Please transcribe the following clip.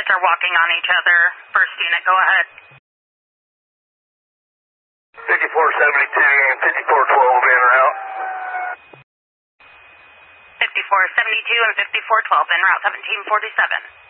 units are walking on each other. First unit, go ahead. 5472 and 5412 in or out. 5472 and 5412 en route 1747.